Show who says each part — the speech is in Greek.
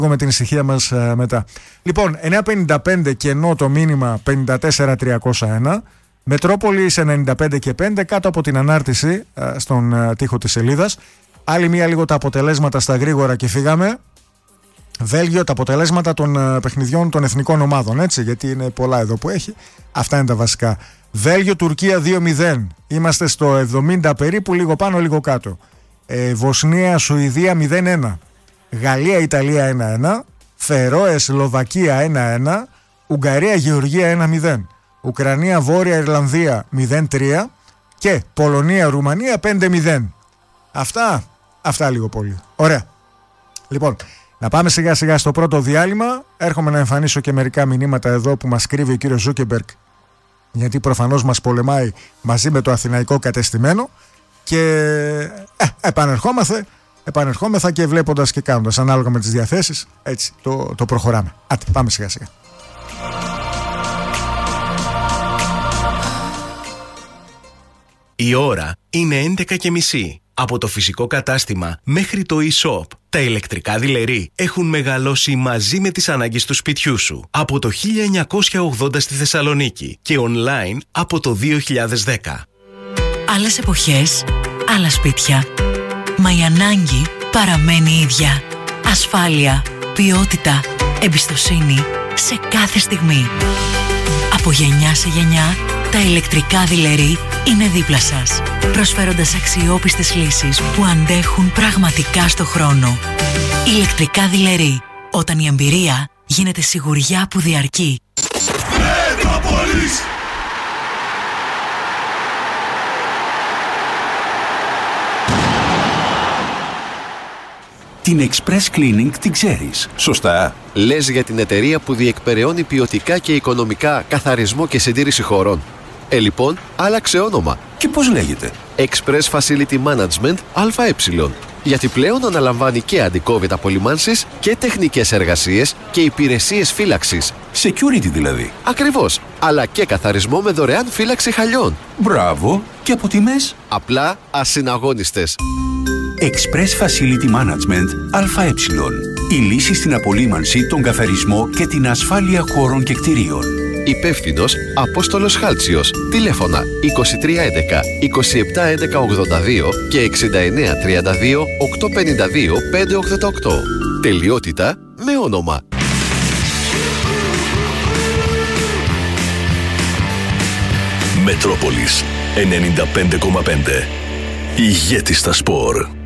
Speaker 1: με την ησυχία μας μετά. Λοιπόν, 9.55 κενό το μήνυμα 54.301. Μετρόπολη σε 95 και 5 κάτω από την ανάρτηση στον τοίχο της σελίδας. Άλλη μία λίγο τα αποτελέσματα στα γρήγορα και φύγαμε. Βέλγιο, τα αποτελέσματα των παιχνιδιών των εθνικών ομάδων, έτσι, γιατί είναι πολλά εδώ που έχει. Αυτά είναι τα βασικά. Βέλγιο, Τουρκία 2-0. Είμαστε στο 70 περίπου, λίγο πάνω, λίγο κάτω. Βοσνία, Σουηδία 0-1. Γαλλία, Ιταλία 1-1. Φερόε, Σλοβακία 1-1. Ουγγαρία, Γεωργία 1-0. Ουκρανία, Βόρεια Ιρλανδία 0-3. Και Πολωνία, Ρουμανία 5-0. Αυτά λίγο πολύ. Ωραία. Λοιπόν, να πάμε σιγά σιγά στο πρώτο διάλειμμα. Έρχομαι να εμφανίσω και μερικά μηνύματα εδώ που μας κρύβει ο κύριος Ζούκεμπεργκ, γιατί προφανώς μας πολεμάει μαζί με το αθηναϊκό κατεστημένο. Και επανερχόμεθα και βλέποντας και κάνοντας ανάλογα με τις διαθέσεις. Έτσι το προχωράμε. Πάμε σιγά σιγά.
Speaker 2: Η ώρα είναι 11:30. Από το φυσικό κατάστημα μέχρι το e-shop, τα ηλεκτρικά δειλερί έχουν μεγαλώσει μαζί με τις ανάγκες του σπιτιού σου. Από το 1980 στη Θεσσαλονίκη και online από το 2010.
Speaker 3: Άλλες εποχές, άλλα σπίτια. Μα η ανάγκη παραμένει ίδια. Ασφάλεια, ποιότητα, εμπιστοσύνη σε κάθε στιγμή. Από γενιά σε γενιά, τα ηλεκτρικά δειλερί είναι δίπλα σας, προσφέροντας αξιόπιστες λύσεις που αντέχουν πραγματικά στο χρόνο. Ηλεκτρικά δειλερί, όταν η εμπειρία γίνεται σιγουριά που διαρκεί.
Speaker 4: Μετρόπολης! Την Express Cleaning την ξέρεις, σωστά?
Speaker 5: Λες για την εταιρεία που διεκπεραιώνει ποιοτικά και οικονομικά καθαρισμό και συντήρηση χώρων. Λοιπόν, άλλαξε όνομα.
Speaker 4: Και πώς λέγεται?
Speaker 5: Express Facility Management ΑΕ. Γιατί πλέον αναλαμβάνει και αντικόβid απολυμάνσεις και τεχνικές εργασίες και υπηρεσίες φύλαξης.
Speaker 4: Security δηλαδή.
Speaker 5: Ακριβώς. Αλλά και καθαρισμό με δωρεάν φύλαξη χαλιών.
Speaker 4: Μπράβο. Και από τιμές?
Speaker 5: Απλά ασυναγώνιστες.
Speaker 4: Express Facility Management ΑΕ. Η λύση στην απολύμανση, τον καθαρισμό και την ασφάλεια χώρων και κτηρίων.
Speaker 5: Υπεύθυνος Απόστολος Χάλτσιος. Τηλέφωνα 2311 2711 82 και 6932 852 588. Τελειότητα με όνομα.
Speaker 6: Μετρόπολης 95,5. Ηγέτη στα σπορ.